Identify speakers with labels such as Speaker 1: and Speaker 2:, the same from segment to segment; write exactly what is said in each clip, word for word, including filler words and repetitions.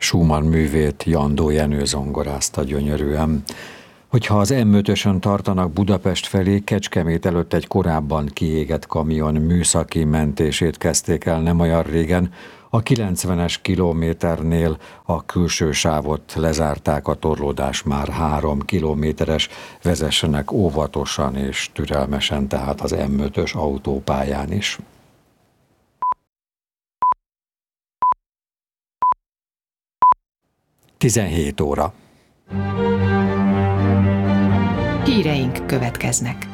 Speaker 1: Schumann művét Jandó Jenő zongorázta gyönyörűen. Hogyha az em ötösön tartanak Budapest felé, Kecskemét előtt egy korábban kiégett kamion műszaki mentését kezdték el nem olyan régen. A kilencvenes kilométernél a külső sávot lezárták, a torlódás már három kilométeres, vezessenek óvatosan és türelmesen, tehát az em ötös autópályán is. tizenhét óra.
Speaker 2: Híreink következnek.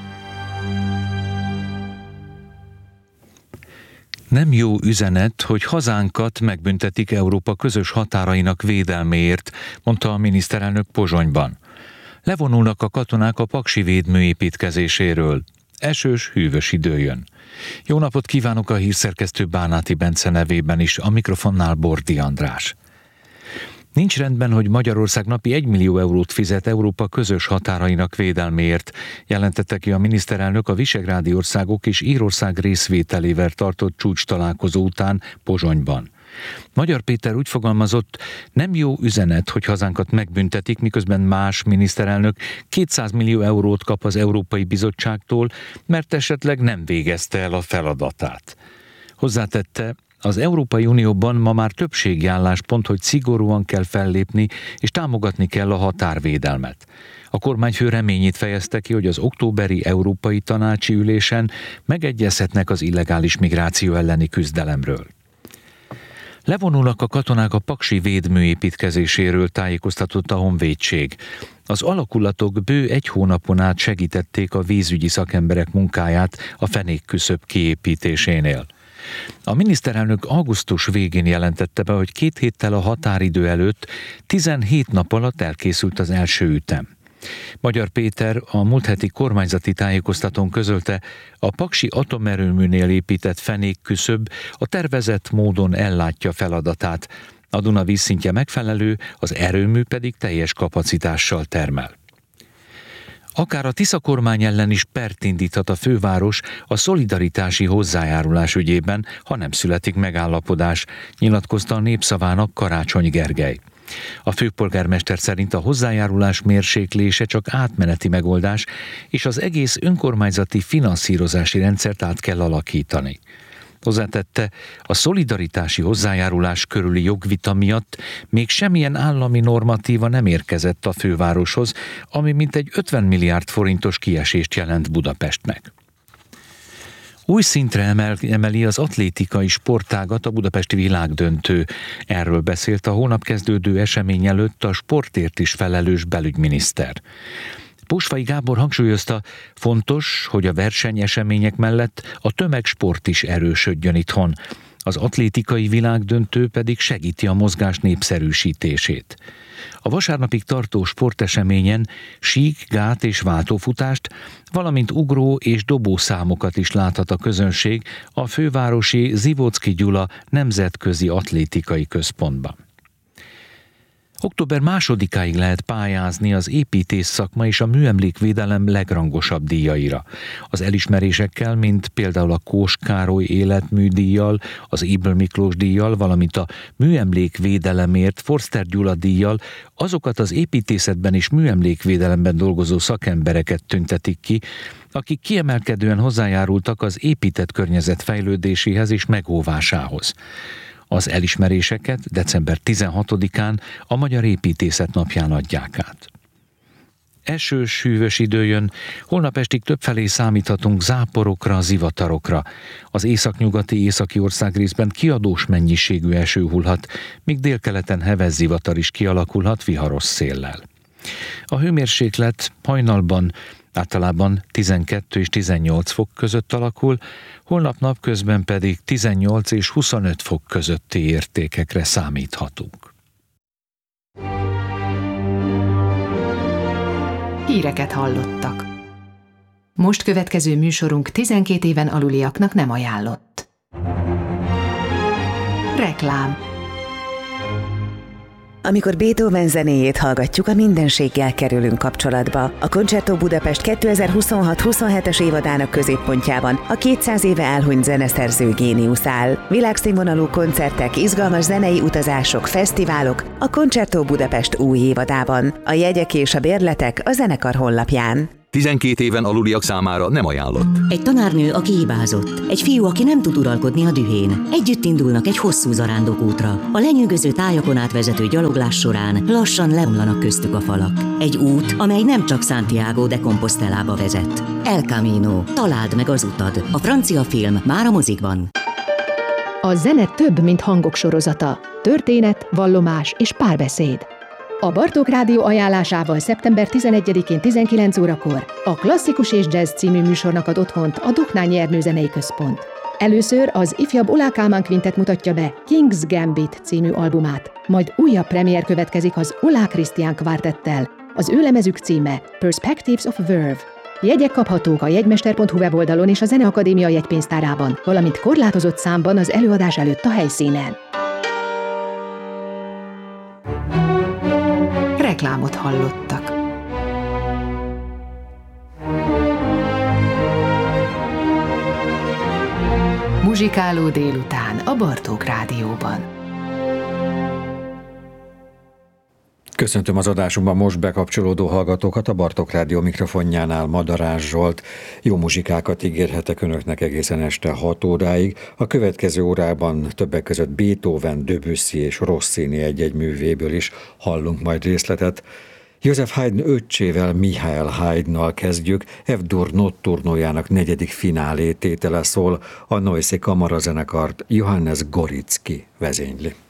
Speaker 3: Nem jó üzenet, hogy hazánkat megbüntetik Európa közös határainak védelméért, mondta a miniszterelnök Pozsonyban. Levonulnak a katonák a paksi védmű építkezéséről. Esős, hűvös idő jön. Jó napot kívánok a hírszerkesztő Bánáti Bence nevében is, a mikrofonnál Bordi András. Nincs rendben, hogy Magyarország napi egymillió eurót fizet Európa közös határainak védelméért, jelentette ki a miniszterelnök a visegrádi országok és Írország részvételével tartott csúcstalálkozó után Pozsonyban. Magyar Péter úgy fogalmazott, nem jó üzenet, hogy hazánkat megbüntetik, miközben más miniszterelnök kétszáz millió eurót kap az Európai Bizottságtól, mert esetleg nem végezte el a feladatát. Hozzátette, az Európai Unióban ma már többségi álláspont, hogy szigorúan kell fellépni és támogatni kell a határvédelmet. A kormányfő reményét fejezte ki, hogy az októberi Európai Tanácsi Ülésen megegyezhetnek az illegális migráció elleni küzdelemről. Levonulnak a katonák a paksi védmű építkezéséről, tájékoztatott a Honvédség. Az alakulatok bő egy hónapon át segítették a vízügyi szakemberek munkáját a fenékküszöb kiépítésénél. A miniszterelnök augusztus végén jelentette be, hogy két héttel a határidő előtt tizenhét nap alatt elkészült az első ütem. Magyar Péter a múlt heti kormányzati tájékoztatón közölte, a paksi atomerőműnél épített fenékküszöb a tervezett módon ellátja feladatát. A Duna vízszintje megfelelő, az erőmű pedig teljes kapacitással termel. Akár a Tisza kormány ellen is pert indíthat a főváros a szolidaritási hozzájárulás ügyében, ha nem születik megállapodás, nyilatkozta a Népszavának Karácsony Gergely. A főpolgármester szerint a hozzájárulás mérséklése csak átmeneti megoldás, és az egész önkormányzati finanszírozási rendszert át kell alakítani. Hozzátette, a szolidaritási hozzájárulás körüli jogvita miatt még semmilyen állami normatíva nem érkezett a fővároshoz, ami mintegy ötven milliárd forintos kiesést jelent Budapestnek. Új szintre emel, emeli az atlétikai sportágat a budapesti világdöntő. Erről beszélt a hónap kezdődő esemény előtt a sportért is felelős belügyminiszter. Pusvai Gábor hangsúlyozta, fontos, hogy a versenyesemények mellett a tömegsport is erősödjön itthon. Az atlétikai világdöntő pedig segíti a mozgás népszerűsítését. A vasárnapig tartó sporteseményen sík, gát és váltófutást, valamint ugró és dobószámokat is láthat a közönség a fővárosi Zivocki Gyula Nemzetközi Atlétikai Központban. Október másodikáig lehet pályázni az építész szakma és a műemlékvédelem legrangosabb díjaira. Az elismerésekkel, mint például a Kós Károly életműdíjjal, az Ybl Miklós díjjal, valamint a műemlékvédelemért Forster Gyula díjjal azokat az építészetben és műemlékvédelemben dolgozó szakembereket tüntetik ki, akik kiemelkedően hozzájárultak az épített környezet fejlődéséhez és megóvásához. Az elismeréseket december tizenhatodikán a Magyar Építészet napján adják át. Esős, hűvös idő jön, holnap estig többfelé számíthatunk záporokra, zivatarokra. Az északnyugati északi országrészben kiadós mennyiségű eső hullhat, míg délkeleten heves zivatar is kialakulhat viharos széllel. A hőmérséklet hajnalban általában tizenkettő és tizennyolc fok között alakul, holnap napközben pedig tizennyolc és huszonöt fok közötti értékekre számíthatunk.
Speaker 2: Híreket hallottak. Most következő műsorunk tizenkét éven aluliaknak nem ajánlott. Reklám.
Speaker 4: Amikor Beethoven zenéjét hallgatjuk, a mindenséggel kerülünk kapcsolatba. A Concerto Budapest kétezer-huszonhat huszonhetes évadának középpontjában a kétszáz éve elhunyt zeneszerző géniusz áll. Világszínvonalú koncertek, izgalmas zenei utazások, fesztiválok a Concerto Budapest új évadában. A jegyek és a bérletek a zenekar honlapján.
Speaker 5: tizenkét éven aluliak számára nem ajánlott.
Speaker 6: Egy tanárnő, aki hibázott. Egy fiú, aki nem tud uralkodni a dühén. Együtt indulnak egy hosszú zarándokútra. A lenyűgöző tájakon átvezető gyaloglás során lassan leomlanak köztük a falak. Egy út, amely nem csak Santiago de Compostelába vezet. El Camino. Találd meg az utad. A francia film már a mozikban.
Speaker 2: A zene több, mint hangok sorozata. Történet, vallomás és párbeszéd. A Bartók Rádió ajánlásával szeptember tizenegyedikén tizenkilenc órakor a Klasszikus és Jazz című műsornak ad otthont a Doknány Ernő Zenei Központ. Először az ifjabb Olah Kálmán Quintet mutatja be King's Gambit című albumát, majd újabb premier következik az Olah Christian Quartettel. Az ő lemezük címe Perspectives of Verve. Jegyek kaphatók a jegymester pont hu weboldalon és a Zeneakadémia jegypénztárában, valamint korlátozott számban az előadás előtt a helyszínen. Reklámot hallottak. Muzsikáló délután a Bartók Rádióban.
Speaker 1: Köszöntöm az adásunkban most bekapcsolódó hallgatókat, a Bartók Rádió mikrofonjánál Madarás Zsolt. Jó muzsikákat ígérhetek önöknek egészen este hat óráig. A következő órában többek között Beethoven, Debussy és Rossini egy-egy művéből is hallunk majd részletet. Joseph Haydn öccsével, Michael Haydnnal kezdjük. F-dur notturnojának negyedik finálé tétele szól, a Neuszi kamarazenekart Johannes Gorizki vezényli.